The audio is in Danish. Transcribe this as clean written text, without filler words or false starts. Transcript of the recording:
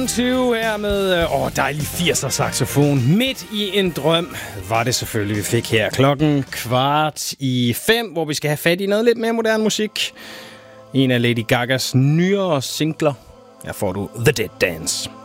120 her med dejlig 80'er saxofon. Midt i en drøm var det selvfølgelig, vi fik her 4:15, hvor vi skal have fat i noget lidt mere moderne musik. En af Lady Gagas nyere singler. Her får du The Dead Dance.